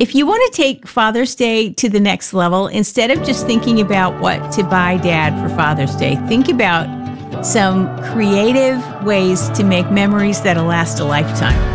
If you want to take Father's Day to the next level, instead of just thinking about what to buy Dad for Father's Day, think about some creative ways to make memories that'll last a lifetime.